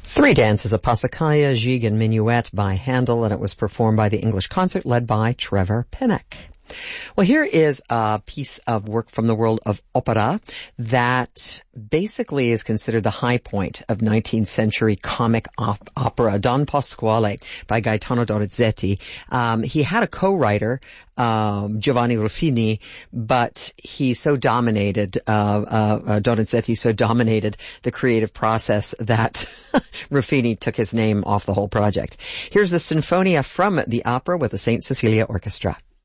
Three dances, a Passacaglia, Gigue, and Minuet by Handel, and it was performed by the English Concert led by Trevor Pinnock. Well, here is a piece of work from the world of opera that basically is considered the high point of 19th century comic opera, Don Pasquale by Gaetano Donizetti. He had a co-writer, Giovanni Ruffini, but he so dominated, Donizetti so dominated the creative process that Ruffini took his name off the whole project. Here's the Sinfonia from the opera with the St. Cecilia Orchestra.